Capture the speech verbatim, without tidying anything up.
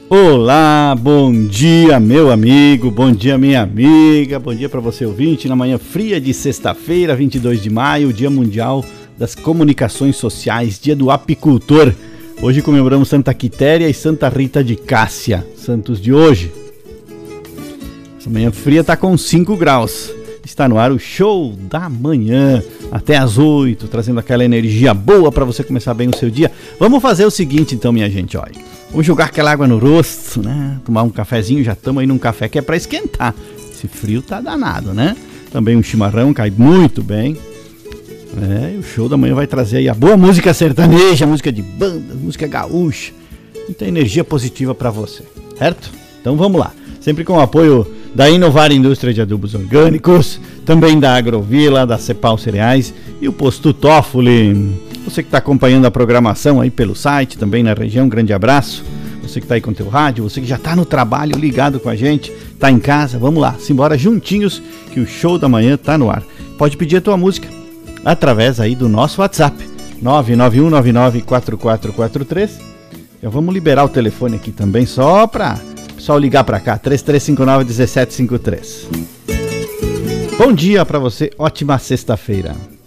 Olá, bom dia meu amigo, bom dia minha amiga, bom dia para você ouvinte, na manhã fria de sexta-feira, vinte e dois de maio, Dia Mundial das Comunicações Sociais, Dia do Apicultor. Hoje comemoramos Santa Quitéria e Santa Rita de Cássia, santos de hoje. Essa manhã fria tá com cinco graus, está no ar o Show da Manhã, até às oito, trazendo aquela energia boa para você começar bem o seu dia. Vamos fazer o seguinte então, minha gente, olha. Vamos jogar aquela água no rosto, né? Tomar um cafezinho, já estamos aí num café que é para esquentar. Esse frio tá danado, né? Também um chimarrão cai muito bem. É, e o Show da Manhã vai trazer aí a boa música sertaneja, música de banda, música gaúcha. Muita energia positiva para você, certo? Então vamos lá. Sempre com o apoio da Inovar Indústria de Adubos Orgânicos, também da Agrovila, da Cepal Cereais e o Posto Toffoli. Você que está acompanhando a programação aí pelo site, também na região, um grande abraço. Você que está aí com o teu rádio, você que já está no trabalho ligado com a gente, está em casa, vamos lá, simbora juntinhos que o Show da Manhã está no ar. Pode pedir a tua música através aí do nosso WhatsApp, nove nove um nove nove quatro quatro quatro três. Já vamos liberar o telefone aqui também, só para o pessoal ligar para cá, três três cinco nove um sete cinco três. Bom dia para você, ótima sexta-feira.